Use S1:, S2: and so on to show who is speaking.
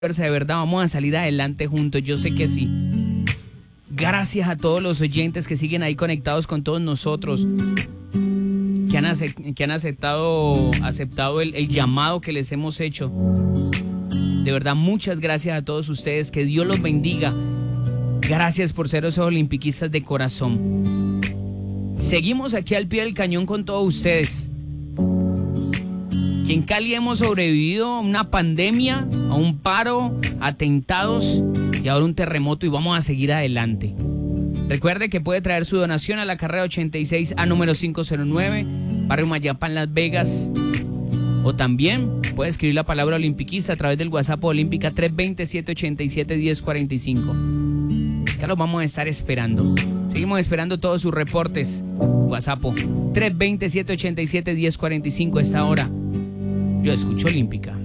S1: fuerza, de verdad, vamos a salir adelante juntos, yo sé que sí. Gracias a todos los oyentes que siguen ahí conectados con todos nosotros, que han aceptado el llamado que les hemos hecho. De verdad, muchas gracias a todos ustedes, que Dios los bendiga. Gracias por ser esos olimpiquistas de corazón. Seguimos aquí al pie del cañón con todos ustedes. Que en Cali hemos sobrevivido a una pandemia, a un paro, a atentados y ahora un terremoto, y vamos a seguir adelante. Recuerde que puede traer su donación a la carrera 86 a número 509, barrio Mayapán, Las Vegas. O también puede escribir la palabra olimpiquista a través del WhatsApp Olímpica 320-787-1045. Acá los vamos a estar esperando. Seguimos esperando todos sus reportes. WhatsApp 320-787-1045 a esta hora. Yo escucho Olímpica.